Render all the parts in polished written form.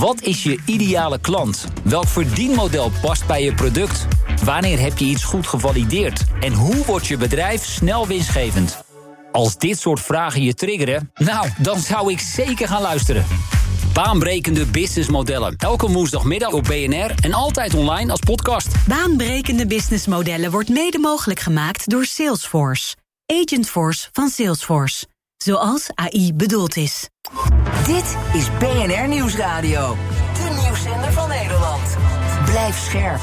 Wat is je ideale klant? Welk verdienmodel past bij je product? Wanneer heb je iets goed gevalideerd? En hoe wordt je bedrijf snel winstgevend? Als dit soort vragen je triggeren, nou, dan zou ik zeker gaan luisteren. Baanbrekende businessmodellen. Elke woensdagmiddag op BNR en altijd online als podcast. Baanbrekende businessmodellen wordt mede mogelijk gemaakt door Salesforce. Agentforce van Salesforce. Zoals AI bedoeld is. Dit is BNR Nieuwsradio. De nieuwszender van Nederland. Blijf scherp.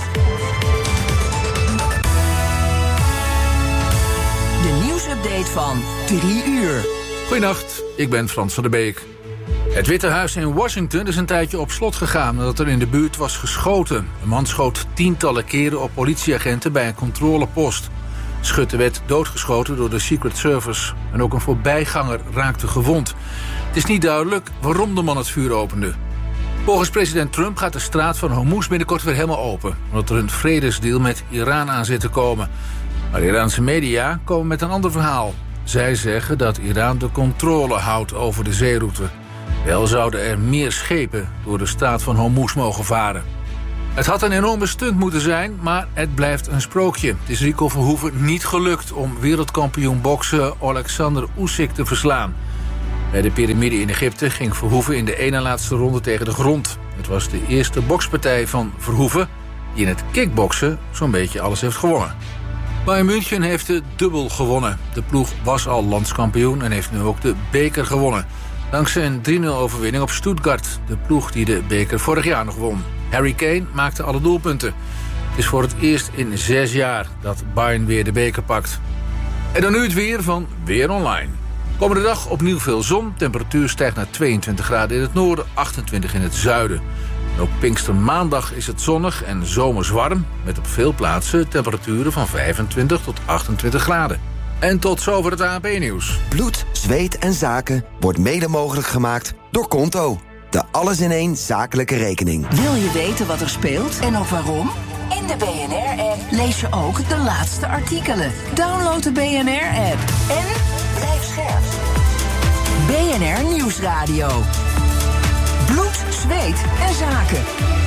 De nieuwsupdate van 3 uur. Goedenacht, ik ben Frans van der Beek. Het Witte Huis in Washington is een tijdje op slot gegaan nadat er in de buurt was geschoten. Een man schoot tientallen keren op politieagenten bij een controlepost. Schutter werd doodgeschoten door de Secret Service. En ook een voorbijganger raakte gewond. Het is niet duidelijk waarom de man het vuur opende. Volgens president Trump gaat de straat van Hormuz binnenkort weer helemaal open, omdat er een vredesdeal met Iran aan zit te komen. Maar de Iraanse media komen met een ander verhaal. Zij zeggen dat Iran de controle houdt over de zeeroute. Wel zouden er meer schepen door de straat van Hormuz mogen varen. Het had een enorme stunt moeten zijn, maar het blijft een sprookje. Het is Rico Verhoeven niet gelukt om wereldkampioen boksen Alexander Usyk te verslaan. Bij de piramide in Egypte ging Verhoeven in de ene laatste ronde tegen de grond. Het was de eerste bokspartij van Verhoeven die in het kickboksen zo'n beetje alles heeft gewonnen. Bayern München heeft de dubbel gewonnen. De ploeg was al landskampioen en heeft nu ook de beker gewonnen. Dankzij een 3-0-overwinning op Stuttgart, de ploeg die de beker vorig jaar nog won. Harry Kane maakte alle doelpunten. Het is voor het eerst in 6 jaar dat Bayern weer de beker pakt. En dan nu het weer van Weer Online. Komende dag opnieuw veel zon. Temperatuur stijgt naar 22 graden in het noorden, 28 in het zuiden. En ook Pinkstermaandag is het zonnig en zomers warm, met op veel plaatsen temperaturen van 25 tot 28 graden. En tot zover het ANP-nieuws. Bloed, zweet en zaken wordt mede mogelijk gemaakt door Konto. De alles-in-één zakelijke rekening. Wil je weten wat er speelt en ook waarom? In de BNR-app lees je ook de laatste artikelen. Download de BNR-app en blijf scherp. BNR Nieuwsradio. Bloed, zweet en zaken.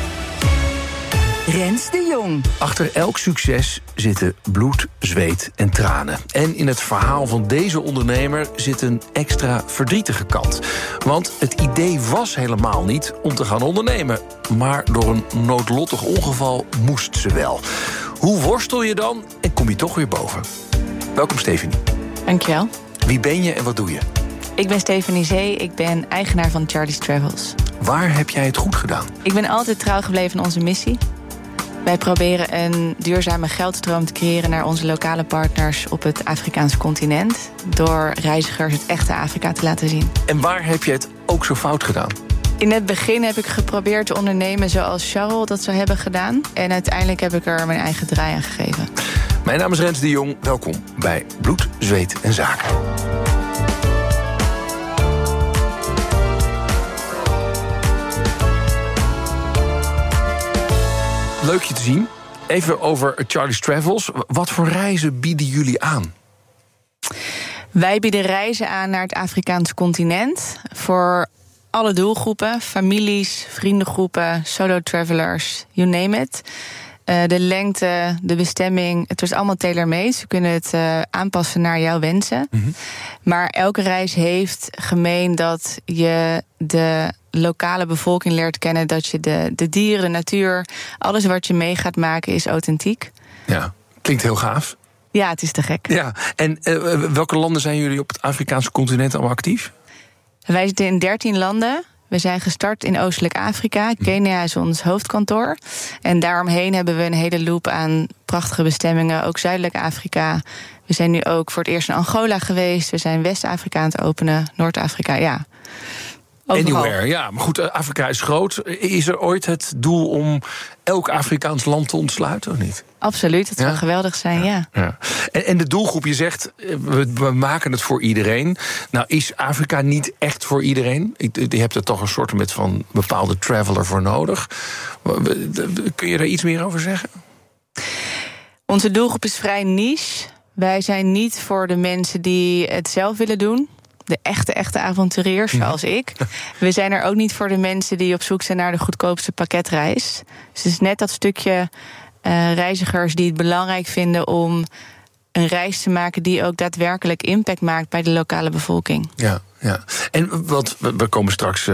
Rens de Jong. Achter elk succes zitten bloed, zweet en tranen. En in het verhaal van deze ondernemer zit een extra verdrietige kant. Want het idee was helemaal niet om te gaan ondernemen. Maar door een noodlottig ongeval moest ze wel. Hoe worstel je dan en kom je toch weer boven? Welkom Stephanie. Dankjewel. Wie ben je en wat doe je? Ik ben Stephanie Zee, ik ben eigenaar van Charlie's Travels. Waar heb jij het goed gedaan? Ik ben altijd trouw gebleven aan onze missie. Wij proberen een duurzame geldstroom te creëren naar onze lokale partners op het Afrikaanse continent, door reizigers het echte Afrika te laten zien. En waar heb je het ook zo fout gedaan? In het begin heb ik geprobeerd te ondernemen zoals Charles dat zou hebben gedaan. En uiteindelijk heb ik er mijn eigen draai aan gegeven. Mijn naam is Rens de Jong. Welkom bij Bloed, Zweet en Zaken. Leuk je te zien. Even over Charlie's Travels. Wat voor reizen bieden jullie aan? Wij bieden reizen aan naar het Afrikaanse continent voor alle doelgroepen. Families, vriendengroepen, solo-travelers, you name it. De lengte, de bestemming, het is allemaal tailor-made. Ze kunnen het aanpassen naar jouw wensen. Mm-hmm. Maar elke reis heeft gemeen dat je de lokale bevolking leert kennen, dat je de dieren, de natuur, alles wat je mee gaat maken is authentiek. Ja, klinkt heel gaaf. Ja, het is te gek. Ja, en welke landen zijn jullie op het Afrikaanse continent allemaal actief? Wij zitten in 13 landen. We zijn gestart in Oostelijk Afrika. Kenia is ons hoofdkantoor. En daaromheen hebben we een hele loop aan prachtige bestemmingen. Ook Zuidelijk Afrika. We zijn nu ook voor het eerst in Angola geweest. We zijn West-Afrika aan het openen. Noord-Afrika, ja. Overal. Anywhere, ja. Maar goed, Afrika is groot. Is er ooit het doel om elk Afrikaans land te ontsluiten, of niet? Absoluut, het zou geweldig zijn, ja. En de doelgroep, je zegt, we maken het voor iedereen. Nou, is Afrika niet echt voor iedereen? Je hebt er toch een soort van bepaalde traveler voor nodig. Kun je daar iets meer over zeggen? Onze doelgroep is vrij niche. Wij zijn niet voor de mensen die het zelf willen doen. de echte avonturiers, zoals ik. We zijn er ook niet voor de mensen die op zoek zijn naar de goedkoopste pakketreis. Dus het is net dat stukje reizigers die het belangrijk vinden om een reis te maken die ook daadwerkelijk impact maakt bij de lokale bevolking. Ja. En wat we komen straks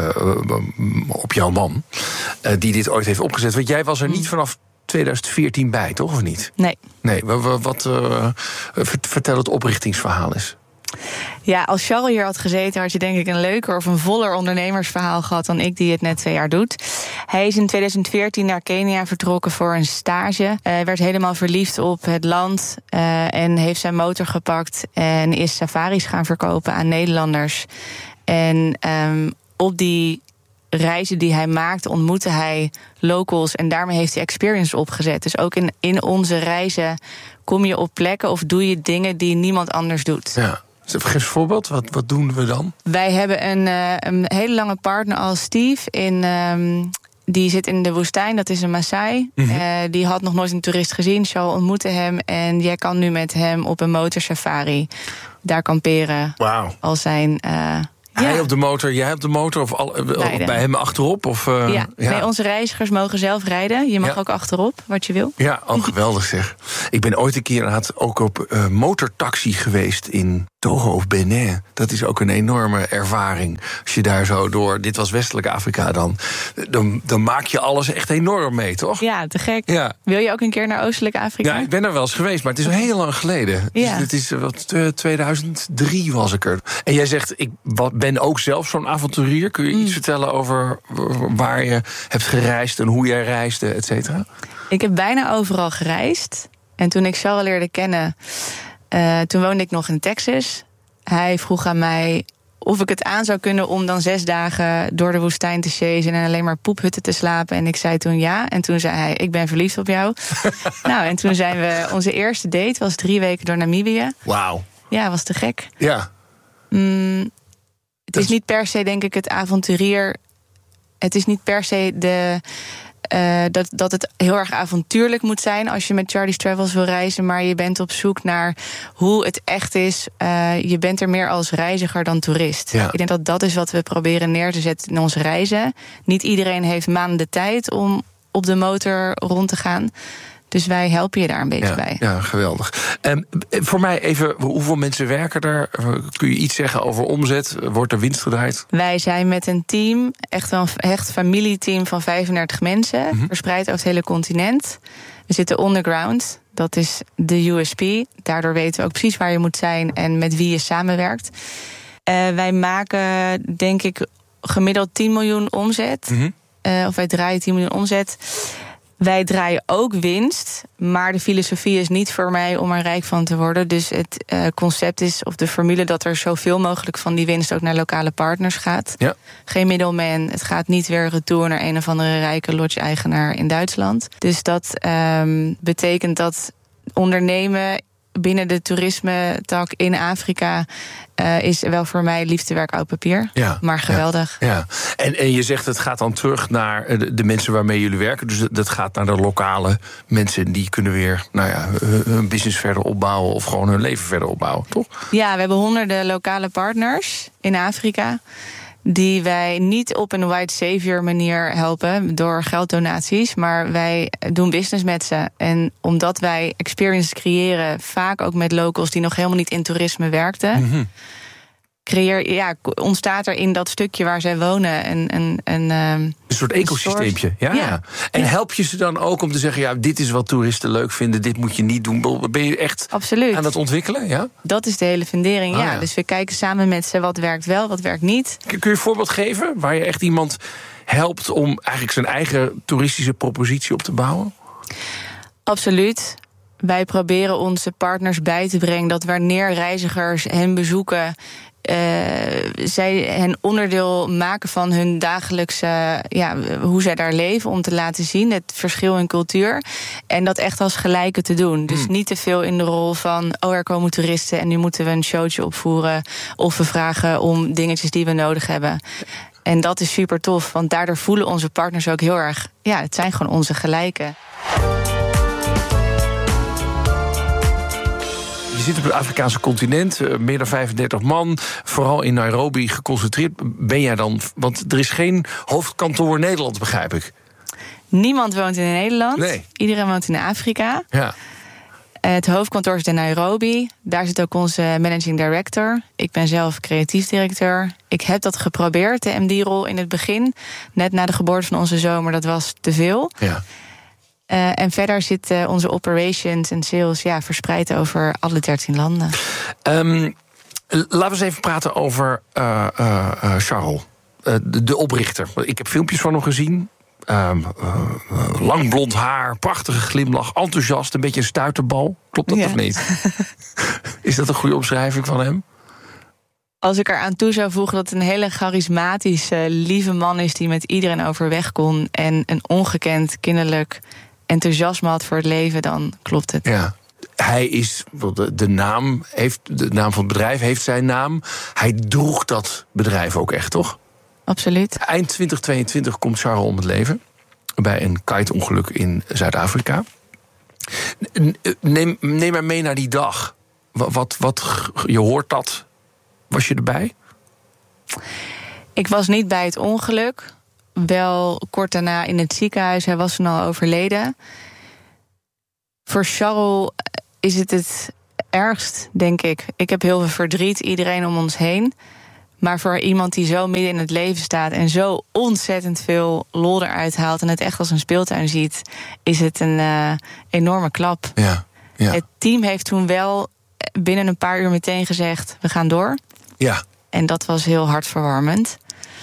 op jouw man, die dit ooit heeft opgezet. Want jij was er niet vanaf 2014 bij, toch? Of niet? Nee. Vertel het oprichtingsverhaal eens. Ja, als Charles hier had gezeten, had je denk ik een leuker of een voller ondernemersverhaal gehad dan ik, die het net 2 jaar doet. Hij is in 2014 naar Kenia vertrokken voor een stage. Werd helemaal verliefd op het land en heeft zijn motor gepakt en is safaris gaan verkopen aan Nederlanders. En op die reizen die hij maakte, ontmoette hij locals en daarmee heeft hij experience opgezet. Dus ook in onze reizen kom je op plekken of doe je dingen die niemand anders doet. Ja. Geef een voorbeeld, wat doen we dan? Wij hebben een hele lange partner als Steve. Die zit in de woestijn, dat is een Maasai. Die had nog nooit een toerist gezien. Charles ontmoette hem en jij kan nu met hem op een motorsafari daar kamperen. Wauw. Al zijn... Hij op de motor, jij op de motor of bij hem achterop? Of, ja. Nee, onze reizigers mogen zelf rijden. Je mag ook achterop, wat je wil. Ja, geweldig zeg. Ik ben ooit een keer ook op motortaxi geweest in Togo of Benin. Dat is ook een enorme ervaring. Als je daar zo door, dit was Westelijk Afrika dan maak je alles echt enorm mee, toch? Ja, te gek. Ja. Wil je ook een keer naar Oostelijk Afrika? Ja, ik ben er wel eens geweest, maar het is al heel lang geleden. Ja. Het is 2003 was ik er. En jij zegt, ik ben ook zelf zo'n avonturier. Kun je iets vertellen over waar je hebt gereisd en hoe jij reisde, et cetera? Ik heb bijna overal gereisd. En toen ik Charles leerde kennen, toen woonde ik nog in Texas. Hij vroeg aan mij of ik het aan zou kunnen om dan 6 dagen door de woestijn te chasen en alleen maar poephutten te slapen. En ik zei toen ja. En toen zei hij, ik ben verliefd op jou. Nou, en toen zijn we, onze eerste date was 3 weken door Namibië. Wauw. Ja, was te gek. Ja. Het is niet per se, denk ik, het avonturier. Het is niet per se dat het heel erg avontuurlijk moet zijn als je met Charlie's Travels wil reizen, maar je bent op zoek naar hoe het echt is. Je bent er meer als reiziger dan toerist. Ja. Ik denk dat is wat we proberen neer te zetten in onze reizen. Niet iedereen heeft maanden de tijd om op de motor rond te gaan. Dus wij helpen je daar een beetje bij. Ja, geweldig. Voor mij even, hoeveel mensen werken er? Kun je iets zeggen over omzet? Wordt er winst gedraaid? Wij zijn met een team, echt wel een hecht familieteam van 35 mensen. Verspreid over het hele continent. We zitten underground. Dat is de USP. Daardoor weten we ook precies waar je moet zijn en met wie je samenwerkt. Wij maken, denk ik, gemiddeld 10 miljoen omzet. Of wij draaien 10 miljoen omzet. Wij draaien ook winst, maar de filosofie is niet voor mij om er rijk van te worden. Dus het concept is, of de formule, dat er zoveel mogelijk van die winst ook naar lokale partners gaat. Ja. Geen middleman, het gaat niet weer retour naar een of andere rijke lodge-eigenaar in Duitsland. Dus dat betekent dat ondernemen binnen de toerisme-tak in Afrika is wel voor mij liefdewerk oud papier. Ja, maar geweldig. Ja. En je zegt het gaat dan terug naar de mensen waarmee jullie werken. Dus dat gaat naar de lokale mensen die kunnen weer hun business verder opbouwen of gewoon hun leven verder opbouwen, toch? Ja, we hebben honderden lokale partners in Afrika die wij niet op een white savior manier helpen door gelddonaties, maar wij doen business met ze. En omdat wij experiences creëren, vaak ook met locals die nog helemaal niet in toerisme werkten, ontstaat er in dat stukje waar zij wonen een soort ecosysteempje. Ja. En help je ze dan ook om te zeggen, ja, dit is wat toeristen leuk vinden, dit moet je niet doen. Ben je echt aan het ontwikkelen? Ja? Dat is de hele fundering, ja. Dus we kijken samen met ze wat werkt wel, wat werkt niet. Kun je een voorbeeld geven waar je echt iemand helpt om eigenlijk zijn eigen toeristische propositie op te bouwen? Absoluut. Wij proberen onze partners bij te brengen dat wanneer reizigers hen bezoeken, zij hen onderdeel maken van hun dagelijkse, hoe zij daar leven, om te laten zien het verschil in cultuur. En dat echt als gelijke te doen. Dus niet te veel in de rol van, er komen toeristen en nu moeten we een showtje opvoeren, of we vragen om dingetjes die we nodig hebben. En dat is super tof, want daardoor voelen onze partners ook heel erg, het zijn gewoon onze gelijken. Je je zit op het Afrikaanse continent, meer dan 35 man, vooral in Nairobi geconcentreerd. Ben jij dan, want er is geen hoofdkantoor Nederland, begrijp ik. Niemand woont in Nederland. Nee. Iedereen woont in Afrika. Ja. Het hoofdkantoor is in Nairobi. Daar zit ook onze managing director. Ik ben zelf creatief directeur. Ik heb dat geprobeerd, de MD-rol in het begin. Net na de geboorte van onze zoon, maar dat was te veel. Ja. En verder zitten onze operations en sales verspreid over alle 13 landen. Laten we eens even praten over Charles, de oprichter. Ik heb filmpjes van hem gezien. Lang blond haar, prachtige glimlach, enthousiast, een beetje een stuiterbal. Klopt dat of niet? Is dat een goede omschrijving van hem? Als ik eraan toe zou voegen dat het een hele charismatische, lieve man is die met iedereen overweg kon en een ongekend kinderlijk enthousiasme had voor het leven, dan klopt het. Ja. Hij is, de naam van het bedrijf heeft zijn naam. Hij droeg dat bedrijf ook echt, toch? Absoluut. Eind 2022 komt Charles om het leven bij een kiteongeluk in Zuid-Afrika. Neem maar mee naar die dag. Je hoort dat. Was je erbij? Ik was niet bij het ongeluk. Wel kort daarna in het ziekenhuis. Hij was toen al overleden. Voor Charles is het ergst, denk ik. Ik heb heel veel verdriet, iedereen om ons heen. Maar voor iemand die zo midden in het leven staat en zo ontzettend veel lol eruit haalt en het echt als een speeltuin ziet, is het een enorme klap. Ja, ja. Het team heeft toen wel binnen een paar uur meteen gezegd, we gaan door. Ja. En dat was heel hartverwarmend.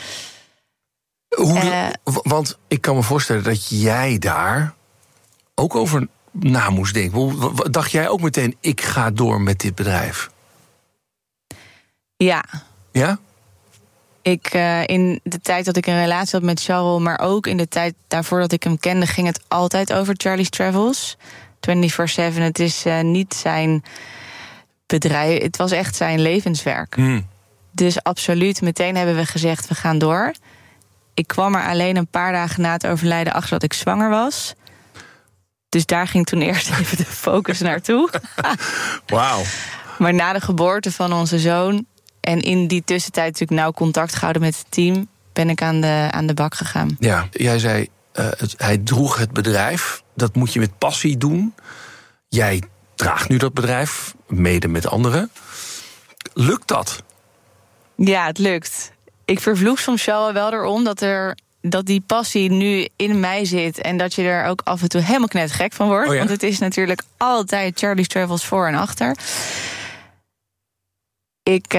Want ik kan me voorstellen dat jij daar ook over na moest denken. Dacht jij ook meteen, ik ga door met dit bedrijf? Ja. Ja? In de tijd dat ik een relatie had met Charles, maar ook in de tijd daarvoor dat ik hem kende, ging het altijd over Charlie's Travels. 24/7. Het is niet zijn bedrijf, het was echt zijn levenswerk. Dus absoluut, meteen hebben we gezegd, we gaan door. Ik kwam er alleen een paar dagen na het overlijden achter dat ik zwanger was. Dus daar ging toen eerst even de focus naartoe. Wauw. Maar na de geboorte van onze zoon en in die tussentijd natuurlijk nauw contact gehouden met het team, ben ik aan de bak gegaan. Ja, jij zei, hij droeg het bedrijf. Dat moet je met passie doen. Jij draagt nu dat bedrijf, mede met anderen. Lukt dat? Ja, het lukt. Ik vervloek soms wel erom dat die passie nu in mij zit en dat je er ook af en toe helemaal knettergek van wordt. Oh ja? Want het is natuurlijk altijd Charlie's Travels voor en achter. Ik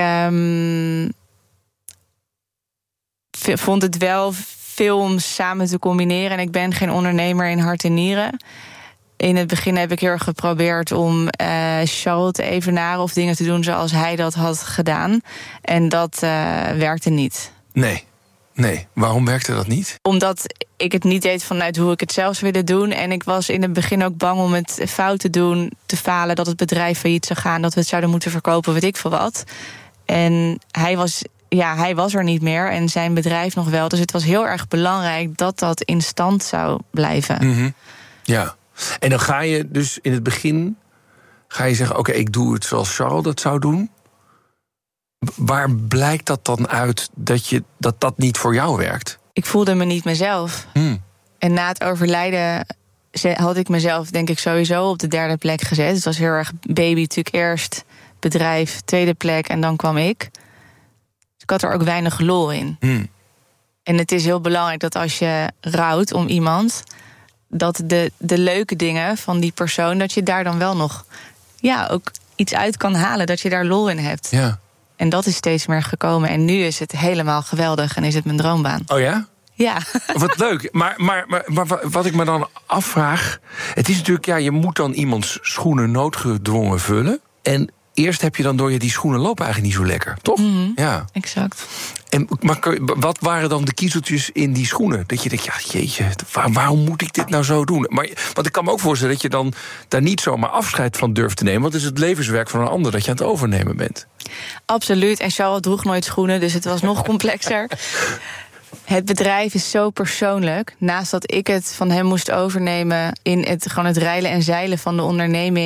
vond het wel veel om samen te combineren. En ik ben geen ondernemer in hart en nieren. In het begin heb ik heel erg geprobeerd om Charles te evenaren of dingen te doen zoals hij dat had gedaan. En dat werkte niet. Nee, waarom werkte dat niet? Omdat ik het niet deed vanuit hoe ik het zelf zou willen doen. En ik was in het begin ook bang om het fout te doen, te falen, dat het bedrijf failliet zou gaan, dat we het zouden moeten verkopen, weet ik veel wat. En hij was er niet meer en zijn bedrijf nog wel. Dus het was heel erg belangrijk dat dat in stand zou blijven. Mm-hmm. Ja, en dan ga je dus in het begin zeggen, oké, ik doe het zoals Charles dat zou doen. Waar blijkt dat dan uit dat niet voor jou werkt? Ik voelde me niet mezelf. En na het overlijden had ik mezelf, denk ik, sowieso op de 3e plek gezet. Het was heel erg baby, natuurlijk eerst bedrijf, 2e plek en dan kwam ik. Dus ik had er ook weinig lol in. En het is heel belangrijk dat als je rouwt om iemand, dat de leuke dingen van die persoon, dat je daar dan wel nog ook iets uit kan halen, dat je daar lol in hebt. Ja. En dat is steeds meer gekomen. En nu is het helemaal geweldig en is het mijn droombaan. Oh ja? Ja. Wat leuk. Maar wat ik me dan afvraag, het is natuurlijk, je moet dan iemands schoenen noodgedwongen vullen. En eerst heb je dan door die schoenen lopen eigenlijk niet zo lekker, toch? Mm-hmm. Ja. Exact. Maar wat waren dan de kiezeltjes in die schoenen? Dat je denkt, jeetje, waarom moet ik dit nou zo doen? Want ik kan me ook voorstellen dat je dan daar niet zomaar afscheid van durft te nemen. Want het is het levenswerk van een ander dat je aan het overnemen bent. Absoluut. En Charles droeg nooit schoenen, dus het was nog complexer. Het bedrijf is zo persoonlijk. Naast dat ik het van hem moest overnemen in het reilen en zeilen van de onderneming,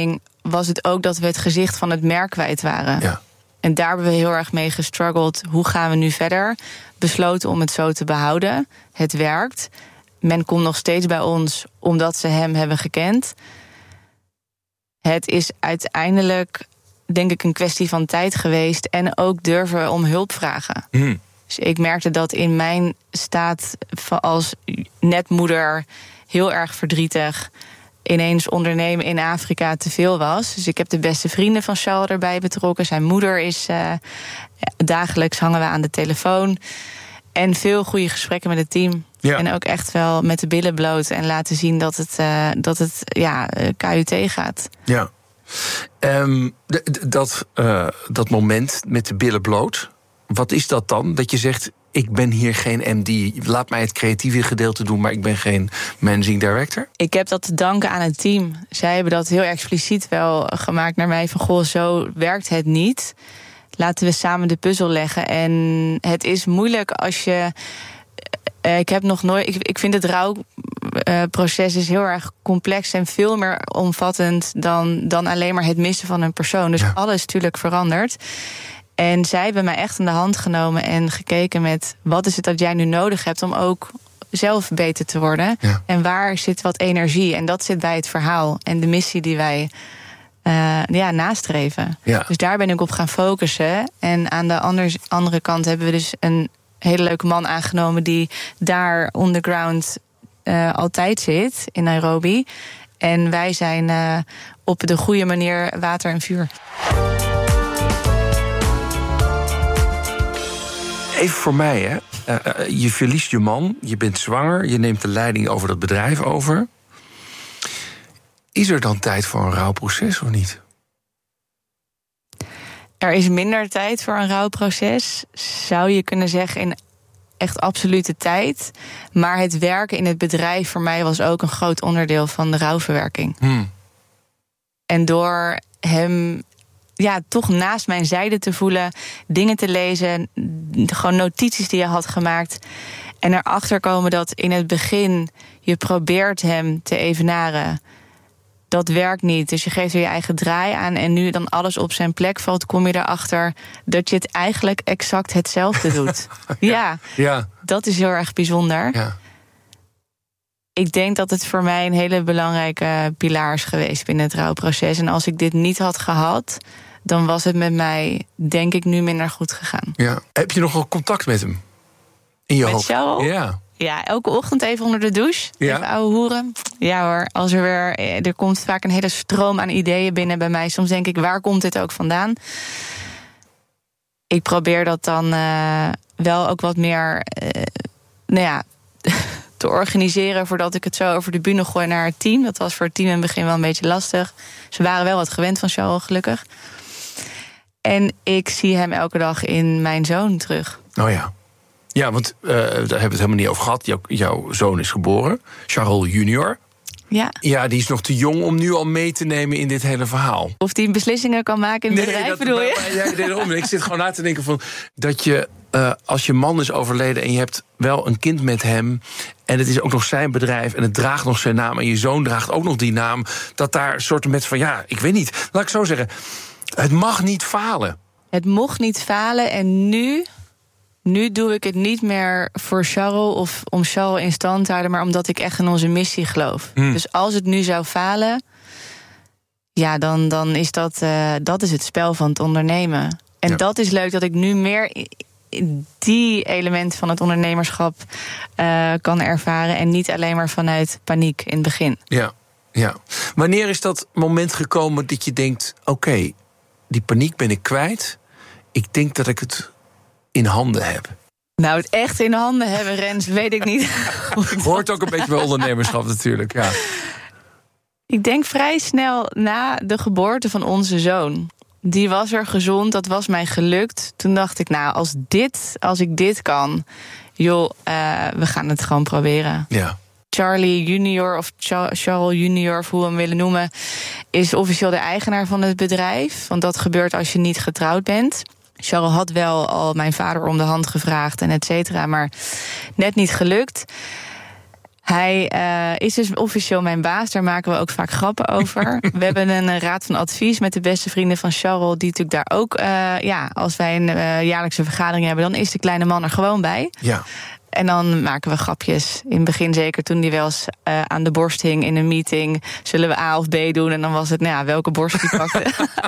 was het ook dat we het gezicht van het merk kwijt waren. Ja. En daar hebben we heel erg mee gestruggeld. Hoe gaan we nu verder? Besloten om het zo te behouden. Het werkt. Men komt nog steeds bij ons omdat ze hem hebben gekend. Het is uiteindelijk, denk ik, een kwestie van tijd geweest. En ook durven om hulp vragen. Dus ik merkte dat in mijn staat als netmoeder heel erg verdrietig ineens ondernemen in Afrika te veel was. Dus ik heb de beste vrienden van Charles erbij betrokken. Zijn moeder is dagelijks hangen we aan de telefoon. En veel goede gesprekken met het team. Ja. En ook echt wel met de billen bloot en laten zien dat het KUT gaat. Ja. Dat moment met de billen bloot, wat is dat dan? Dat je zegt, ik ben hier geen MD. Laat mij het creatieve gedeelte doen, maar ik ben geen managing director. Ik heb dat te danken aan het team. Zij hebben dat heel expliciet wel gemaakt naar mij. Van, goh, zo werkt het niet. Laten we samen de puzzel leggen. En het is moeilijk als je... Ik vind het rouwproces is heel erg complex en veel meer omvattend dan alleen maar het missen van een persoon. Dus alles natuurlijk verandert. En zij hebben mij echt aan de hand genomen en gekeken met wat is het dat jij nu nodig hebt om ook zelf beter te worden. Ja. En waar zit wat energie? En dat zit bij het verhaal en de missie die wij nastreven. Ja. Dus daar ben ik op gaan focussen. En aan de andere kant hebben we dus een hele leuke man aangenomen die daar on the ground altijd zit in Nairobi. En wij zijn op de goede manier water en vuur. Even voor mij, hè. Je verliest je man, je bent zwanger, je neemt de leiding over dat bedrijf over. Is er dan tijd voor een rouwproces of niet? Er is minder tijd voor een rouwproces, zou je kunnen zeggen, in echt absolute tijd. Maar het werken in het bedrijf voor mij was ook een groot onderdeel van de rouwverwerking. En door hem toch naast mijn zijde te voelen, dingen te lezen, gewoon notities die je had gemaakt, en erachter komen dat in het begin je probeert hem te evenaren. Dat werkt niet, dus je geeft er je eigen draai aan en nu dan alles op zijn plek valt, kom je erachter dat je het eigenlijk exact hetzelfde doet. Ja, dat is heel erg bijzonder. Ja. Ik denk dat het voor mij een hele belangrijke pilaar is geweest binnen het rouwproces. En als ik dit niet had gehad, dan was het met mij, denk ik, nu minder goed gegaan. Ja. Heb je nog wel contact met hem? In je hoofd? Met Charles? Ja, elke ochtend even onder de douche. Ja. Even ouwe hoeren. Ja hoor, er komt vaak een hele stroom aan ideeën binnen bij mij. Soms denk ik, waar komt dit ook vandaan? Ik probeer dat dan wel ook wat meer te organiseren voordat ik het zo over de bühne gooi naar het team. Dat was voor het team in het begin wel een beetje lastig. Ze waren wel wat gewend van Charles, gelukkig. En ik zie hem elke dag in mijn zoon terug. Oh ja. Ja, want daar hebben we het helemaal niet over gehad. Jouw zoon is geboren, Charles junior. Ja. Ja, die is nog te jong om nu al mee te nemen in dit hele verhaal. Of die beslissingen kan maken in het bedrijf, bedoel je? Ja, daarom. Ik zit gewoon na te denken van dat je, als je man is overleden en je hebt wel een kind met hem, en het is ook nog zijn bedrijf en het draagt nog zijn naam en je zoon draagt ook nog die naam, dat daar soorten met van, ik weet niet. Laat ik zo zeggen, het mag niet falen. Het mocht niet falen en nu doe ik het niet meer voor Charles of om Charles in stand te houden, maar omdat ik echt in onze missie geloof. Dus als het nu zou falen, dan is dat is het spel van het ondernemen. En dat is leuk dat ik nu meer die elementen van het ondernemerschap kan ervaren en niet alleen maar vanuit paniek in het begin. Ja. Wanneer is dat moment gekomen dat je denkt, oké, die paniek ben ik kwijt. Ik denk dat ik het in handen heb? Nou, het echt in handen hebben, Rens, weet ik niet. Hoort ook een beetje bij ondernemerschap natuurlijk, ja. Ik denk vrij snel na de geboorte van onze zoon. Die was er gezond, dat was mij gelukt. Toen dacht ik, als ik dit kan, we gaan het gewoon proberen. Ja. Charlie junior of Charles junior, of hoe we hem willen noemen, is officieel de eigenaar van het bedrijf. Want dat gebeurt als je niet getrouwd bent. Charles had wel al mijn vader om de hand gevraagd en et cetera, maar net niet gelukt. Hij is dus officieel mijn baas. Daar maken we ook vaak grappen over. We hebben een raad van advies met de beste vrienden van Charles, die natuurlijk daar ook, als wij een jaarlijkse vergadering hebben, dan is de kleine man er gewoon bij. Ja. En dan maken we grapjes. In het begin zeker, toen hij wel eens aan de borst hing in een meeting. Zullen we A of B doen? En dan was het, welke borst hij pakte.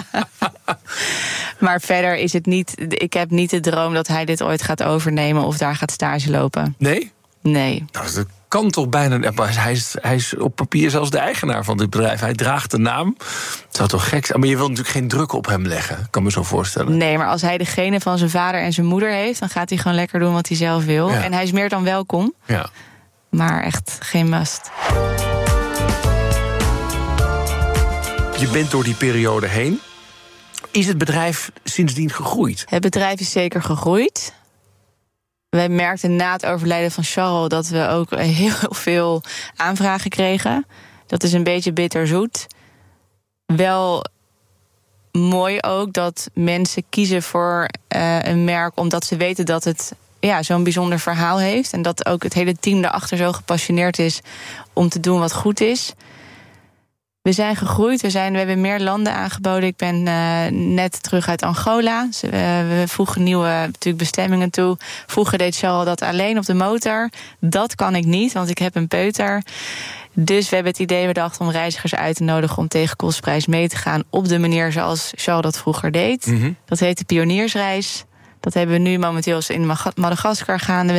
Maar verder is het niet. Ik heb niet de droom dat hij dit ooit gaat overnemen of daar gaat stage lopen. Nee? Nee. Nou, dat kan toch bijna. Hij is op papier zelfs de eigenaar van dit bedrijf. Hij draagt de naam. Het zou toch gek zijn. Maar je wilt natuurlijk geen druk op hem leggen. Kan me zo voorstellen. Nee, maar als hij degene van zijn vader en zijn moeder heeft, dan gaat hij gewoon lekker doen wat hij zelf wil. Ja. En hij is meer dan welkom. Ja. Maar echt geen must. Je bent door die periode heen. Is het bedrijf sindsdien gegroeid? Het bedrijf is zeker gegroeid. Wij merkten na het overlijden van Charles dat we ook heel veel aanvragen kregen. Dat is een beetje bitterzoet. Wel mooi ook dat mensen kiezen voor een merk omdat ze weten dat het zo'n bijzonder verhaal heeft. En dat ook het hele team daarachter zo gepassioneerd is om te doen wat goed is. We zijn gegroeid, we hebben meer landen aangeboden. Ik ben net terug uit Angola. We voegen nieuwe natuurlijk bestemmingen toe. Vroeger deed Charles dat alleen op de motor. Dat kan ik niet, want ik heb een peuter. Dus we hebben het idee bedacht om reizigers uit te nodigen om tegen kostprijs mee te gaan op de manier zoals Charles dat vroeger deed. Mm-hmm. Dat heet de Pioniersreis. Dat hebben we nu momenteel in Madagaskar gaande.